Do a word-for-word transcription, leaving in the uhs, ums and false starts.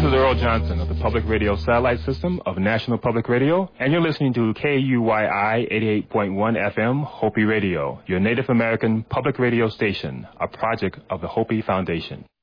is Earl Johnson of the Public Radio Satellite System of National Public Radio, and you're listening to K U Y I eighty-eight point one F M Hopi Radio, your Native American public radio station, a project of the Hopi Foundation.